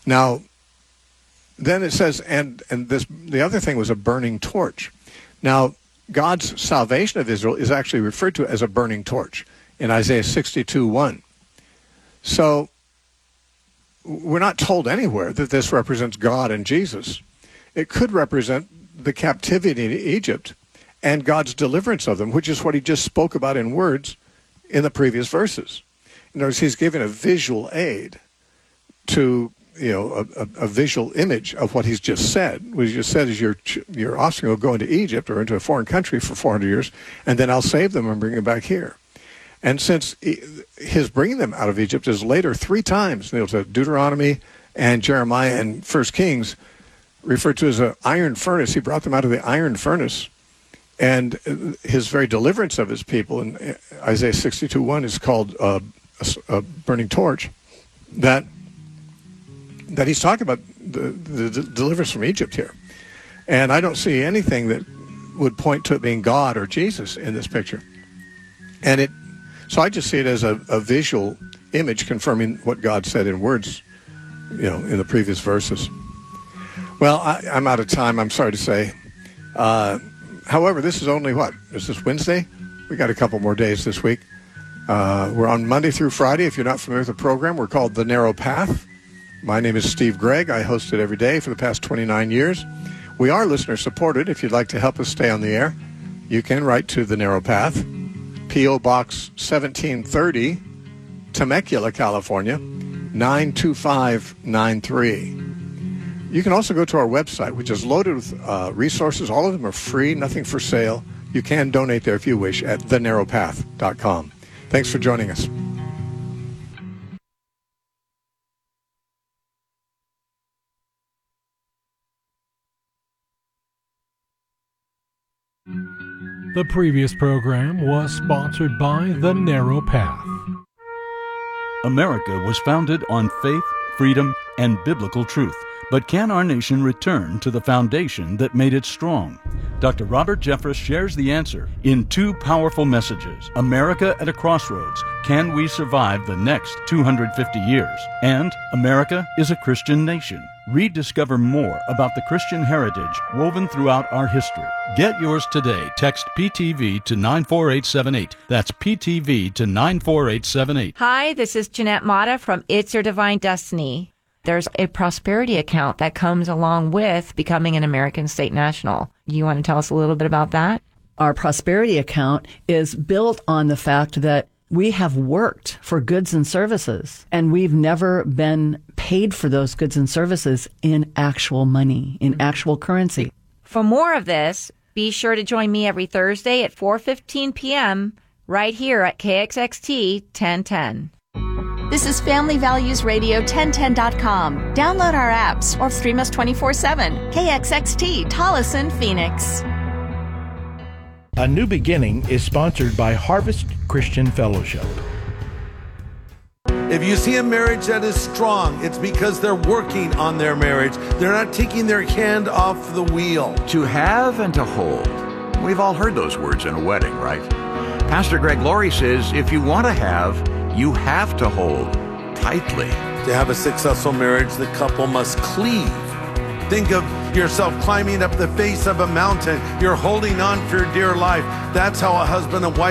Now, then it says, and the other thing was a burning torch. Now, God's salvation of Israel is actually referred to as a burning torch in Isaiah 62:1. So we're not told anywhere that this represents God and Jesus. It could represent the captivity in Egypt and God's deliverance of them, which is what he just spoke about in words in the previous verses. In other words, he's given a visual aid to, a visual image of what he's just said. What he just said is your offspring will go into Egypt or into a foreign country for 400 years, and then I'll save them and bring them back here. And since his bringing them out of Egypt is later 3 times, Deuteronomy and Jeremiah and 1 Kings, referred to as an iron furnace. He brought them out of the iron furnace. And his very deliverance of his people in Isaiah 62:1 is called a burning torch. That he's talking about the deliverance from Egypt here. And I don't see anything that would point to it being God or Jesus in this picture. So I just see it as a visual image confirming what God said in words, in the previous verses. Well, I'm out of time, I'm sorry to say. However, this is only is this Wednesday? We got a couple more days this week. We're on Monday through Friday. If you're not familiar with the program, we're called The Narrow Path. My name is Steve Gregg. I host it every day for the past 29 years. We are listener supported. If you'd like to help us stay on the air, you can write to The Narrow Path, P.O. Box 1730, Temecula, California, 92593. You can also go to our website, which is loaded with resources. All of them are free, nothing for sale. You can donate there if you wish at thenarrowpath.com. Thanks for joining us. The previous program was sponsored by The Narrow Path. America was founded on faith, freedom, and biblical truth. But can our nation return to the foundation that made it strong? Dr. Robert Jeffress shares the answer in 2 powerful messages. America at a Crossroads. Can we survive the next 250 years? And America is a Christian nation. Rediscover more about the Christian heritage woven throughout our history. Get yours today. Text PTV to 94878. That's PTV to 94878. Hi, this is Jeanette Mata from It's Your Divine Destiny. There's a prosperity account that comes along with becoming an American State National. You want to tell us a little bit about that? Our prosperity account is built on the fact that we have worked for goods and services, and we've never been paid for those goods and services in actual money, in actual currency. For more of this, be sure to join me every Thursday at 4:15 p.m. right here at KXXT 1010. This is Family Values Radio 1010.com. Download our apps or stream us 24/7. KXXT, Tolleson, Phoenix. A New Beginning is sponsored by Harvest Christian Fellowship. If you see a marriage that is strong, it's because they're working on their marriage. They're not taking their hand off the wheel. To have and to hold. We've all heard those words in a wedding, right? Pastor Greg Laurie says if you want to have, you have to hold tightly. To have a successful marriage, the couple must cleave. Think of yourself climbing up the face of a mountain. You're holding on for your dear life. That's how a husband and wife